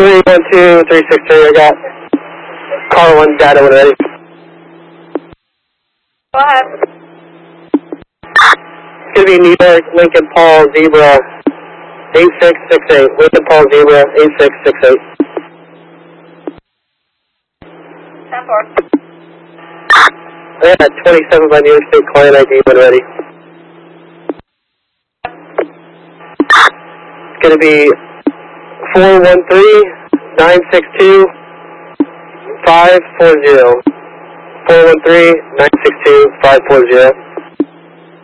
312-363, I got car 1 data when ready. Go ahead. It's going to be New York, Lincoln Paul, Zebra, 8668. Lincoln Paul, Zebra, 8668. 10-4. I got 27 by New York State client ID when ready. It's going to be 413-962-540. 413-962-540.